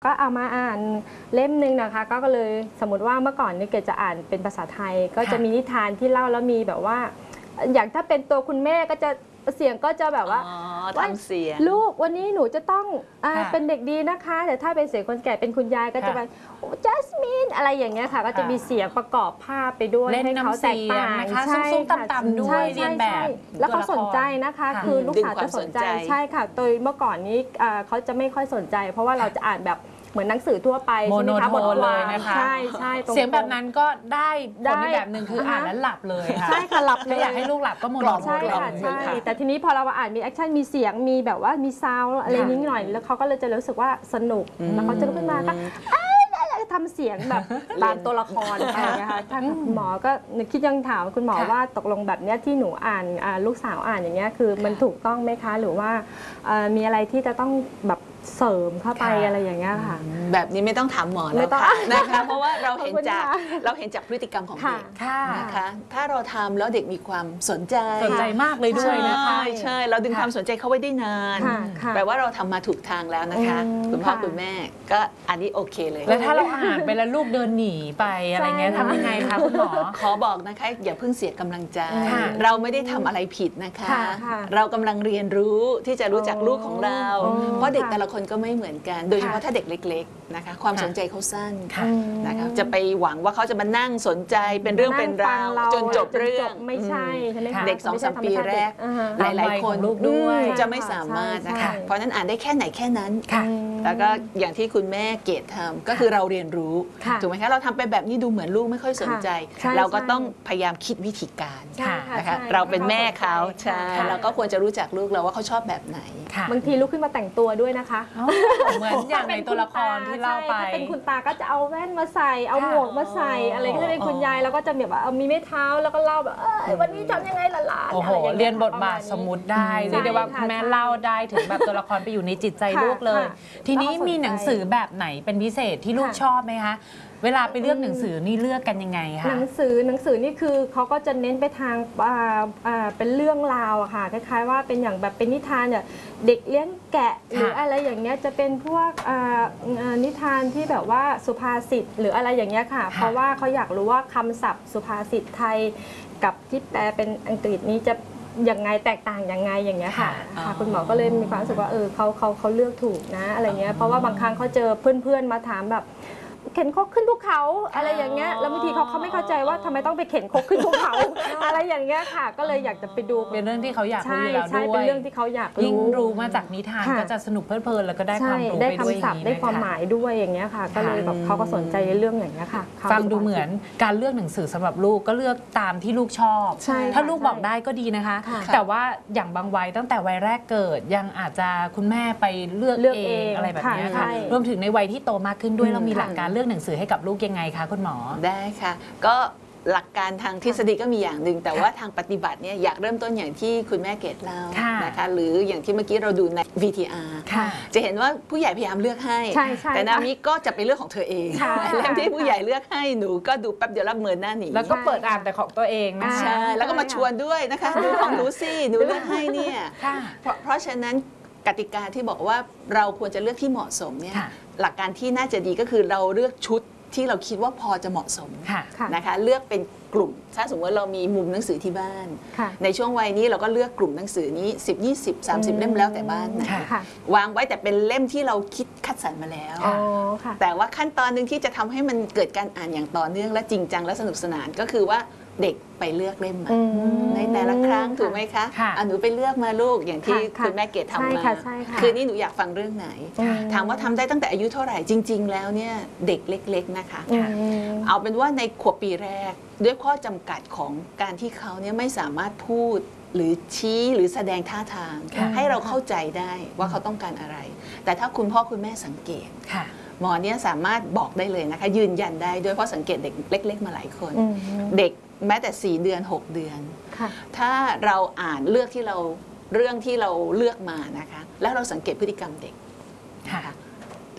ก็เอามาอ่านเล่มหนึ่งนะคะก็เลยสมมติว่าเมื่อก่อนนี่เกดจะอ่านเป็นภาษาไทยก็จะมีนิทานที่เล่าแล้วมีแบบว่าอย่างถ้าเป็นตัวคุณแม่ก็จะเสียงก็จะแบบว่าทำเสียงลูกวันนี้หนูจะต้องเป็นเด็กดีนะคะแต่ถ้าเป็นเสียงคนแก่เป็นคุณยายก็จะแบบจัสมินอะไรอย่างเงี้ยค่ะก็จะมีเสียงประกอบภาพไปด้วยให้เขาแตกต่างนะคะซุ้มๆต่ำๆด้วยเรียนแบบแล้วเขาสนใจนะคะคือลูกสาวจะสนใจใช่ค่ะโดยเมื่อก่อนนี้เขาจะไม่ค่อยสนใจเพราะว่าเราจะอ่านแบบเหมือนหนังสือทั่วไปใช่ไหมคะบทเลยนะคะใช่ใช่เสียงแบบนั้นก็ได้ผลแบบหนึ่งคืออ่านแล้วหลับเลยค่ะใช่ค่ะหลับเลยอยากให้ลูกหลับก็โมโนโทนใช่ค่ะใช่แต่ทีนี้พอเราอ่านมีแอคชั่นมีเสียงมีแบบว่ามีซาวอะไรนิดหน่อยแล้วเขาก็เลยจะรู้สึกว่าสนุกแล้วเขาจะลุกขึ้นมาก็ทำเสียงแบบตามตัวละครอะไรนะคะท่านหมอก็คิดยังถามคุณหมอว่าตกลงแบบนี้ที่หนูอ่านลูกสาวอ่านอย่างเงี้ยคือมันถูกต้องไหมคะหรือว่ามีอะไรที่จะต้องแบบเสริมเข้าไปอะไรอย่างเงี้ยค่ะแบบนี้ไม่ต้องถามหมอแล้วค่ะนะคะเพราะว่าเราเห็นจากพฤติกรรมของเด็กนะคะถ้าเราทำแล้วเด็กมีความสนใจมากเลยด้วยนะคะใช่เราดึงความสนใจเขาไว้ได้นานแปลว่าเราทำมาถูกทางแล้วนะคะคุณพ่อคุณแม่ก็อันนี้โอเคเลยแล้วถ้าเราอ่านไปแล้วลูกเดินหนีไปอะไรเงี้ยทำยังไงคะคุณหมอขอบอกนะคะอย่าเพิ่งเสียกำลังใจเราไม่ได้ทำอะไรผิดนะคะเรากำลังเรียนรู้ที่จะรู้จักลูกของเราเพราะเด็กแต่ละคนก็ไม่เหมือนกันโดยเฉพาะถ้าเด็กเล็กๆนะคะความสนใจเขาสั้นนะคะจะไปหวังว่าเขาจะมานั่งสนใจเป็นเรื่องเป็นราวจนจบเรื่องไม่ใช่เด็ก 2-3 ปีแรกหลายๆคนลูกด้วยจะไม่สามารถนะคะเพราะนั้นอ่านได้แค่ไหนแค่นั้นแล้วก็อย่างที่คุณแม่เกดทำก็คือเราเรียนรู้ถูกไหมคะเราทำไปแบบนี้ดูเหมือนลูกไม่ค่อยสนใจเราก็ต้องพยายามคิดวิธีการนะคะเราเป็นแม่เขาใช่เราก็ควรจะรู้จักลูกเราว่าเขาชอบแบบไหนบางทีลุกขึ้นมาแต่งตัวด้วยนะคะเหมือนอย่างในตัวละครที่เล่าไปเป็นคุณตาก็จะเอาแว่นมาใส่เอาหมวกมาใส่อะไรก็จะเป็นคุณยายแล้วก็จะแบบมีไม้เท้าแล้วก็เล่าแบบวันนี้ทำยังไงหลานโอ้โหเรียนบทบาทสมมุติได้เรียกได้ว่าคุณแม่เล่าได้ถึงแบบตัวละครไปอยู่ในจิตใจลูกเลยทีนี้มีหนังสือแบบไหนเป็นพิเศษที่ลูกชอบไหมคะเวลาไปเลือกหนังสือนี่เลือกกันยังไงคะหนังสือนี่คือเขาก็จะเน้นไปทางเป็นเรื่องราวอะค่ะคล้ายๆว่าเป็นอย่างแบบเป็นนิทานเนี่ยเด็กเลี้ยงแกะหรืออะไรอย่างเงี้ยจะเป็นพวกนิทานที่แบบว่าสุภาษิตหรืออะไรอย่างเงี้ยค่ะเพราะว่าเขาอยากรู้ว่าคำศัพท์สุภาษิตไทยกับที่แปลเป็นอังกฤษนี้จะยังไงแตกต่างยังไงอย่างเงี้ยค่ะคุณหมอก็เลยมีความรู้สึกว่าเขาเลือกถูกนะอะไรเงี้ยเพราะว่าบางครั้งเขาเจอเพื่อนๆมาถามแบบเข็นคกขึ้นภูเขาอะไรอย่างเงี้ยแล้วบางทีเขาไม่เข้าใจว่าทำไมต้องไปเข็นคกขึ้นภูเขาอะไรอย่างเงี้ยค่ะก็เลยอยากจะไปดูเป็นเรื่องที่เขาอยากรู้อยู่แล้วด้วยเป็นเรื่องที่เขาอยากรู้ยิ่งรู้มาจากนิทานก็จะสนุกเพลินแล้วก็ได้ความรู้ได้คำศัพท์ได้ความหมายด้วยอย่างเงี้ยค่ะก็เลยแบบเขาก็สนใจในเรื่องอย่างเงี้ยค่ะฟังดูเหมือนการเลือกหนังสือสำหรับลูกก็เลือกตามที่ลูกชอบถ้าลูกบอกได้ก็ดีนะคะแต่ว่าอย่างบางวัยตั้งแต่วัยแรกเกิดยังอาจจะคุณแม่ไปเลือกเองอะไรแบบนี้ค่ะรวมถึงในวัยที่โตมากขึ้นด้วยเรามีหลักการเลือกหนังสือให้กับลูกยังไงคะคุณหมอได้ค่ะก็หลักการทางทฤษฎีก็มีอย่างหนึ่งแต่ว่าทางปฏิบัติเนี่ยอยากเริ่มต้นอย่างที่คุณแม่เกดเล่านะคะหรืออย่างที่เมื่อกี้เราดูใน VTR จะเห็นว่าผู้ใหญ่พยายามเลือกให้แต่นามิก็จะไปเลือกของเธอเองเล่มที่ผู้ใหญ่เลือกให้หนูก็ดูแป๊บเดียวรับเมินหน้าหนีแล้วก็เปิดอ่านแต่ของตัวเองนะใช่แล้วก็มาชวนด้วยนะคะดูของหนูสิหนูเลือกให้เนี่ยเพราะฉะนั้นกติกาที่บอกว่าเราควรจะเลือกที่เหมาะสมเนี่ยหลักการที่น่าจะดีก็คือเราเลือกชุดที่เราคิดว่าพอจะเหมาะสมนะคะเลือกเป็นกลุ่มถ้าสมมติว่าเรามีมุมหนังสือที่บ้านในช่วงวัยนี้เราก็เลือกกลุ่มหนังสือนี้10 20 30เล่มแล้วแต่บ้านนะวางไว้แต่เป็นเล่มที่เราคิดคัดสรรมาแล้วแต่ว่าขั้นตอนหนึ่งที่จะทำให้มันเกิดการอ่านอย่างต่อเนื่องและจริงจังและสนุกสนานก็คือว่าเด็กไปเลือกเล่มมาในแต่ละครั้งถูกไหมคะหนูไปเลือกมาลูกอย่างที่คุณแม่เกดทำมาคืนนี้หนูอยากฟังเรื่องไหนถามว่าทำได้ตั้งแต่อายุเท่าไหร่จริงๆแล้วเนี่ยเด็กเล็กๆนะคะเอาเป็นว่าในขวบปีแรกด้วยข้อจำกัดของการที่เขาเนี่ยไม่สามารถพูดหรือชี้หรือแสดงท่าทางให้เราเข้าใจได้ว่าเขาต้องการอะไรแต่ถ้าคุณพ่อคุณแม่สังเกตหมอเนี่ยสามารถบอกได้เลยนะคะยืนยันได้ด้วยเพราะสังเกตเด็กเล็กๆมาหลายคนเด็กแม้แต่4 เดือน 6 เดือนถ้าเราอ่านเรื่องที่เราเลือกมานะคะแล้วเราสังเกตพฤติกรรมเด็ก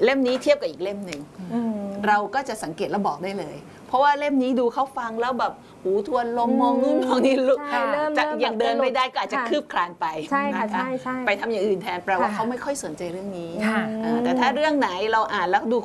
เล่มนี้เทียบกับอีกเล่มหนึ่งเราก็จะสังเกตและบอกได้เลย เพราะว่าเล่มนี้ดูเขาฟังแล้วแบบหูทวนลมมองนู่นมองนี่ลุกใช่เริ่มจะยังเดินไม่ได้ก็อาจจะค่ะคืบคลานไปใช่ค่ะนใช่ไปทำอย่างอื่นแทนแปลว่าค่ะเขาไม่ค่อยสนใจเรื่องนี้ค่ะแต่ถ้าเรื่องไหนเราอ่านแล้วดู